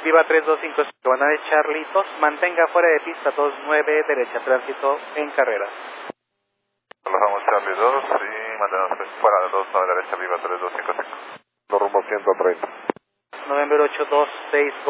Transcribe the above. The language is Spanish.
Viva 3255, van a de Charlie 2, mantenga fuera de pista 29 derecha, tránsito en carrera. Alojamos Charlie 2 y mantenemos fuera de 2 a la derecha, Viva 3255. Rumbo 130. November 826.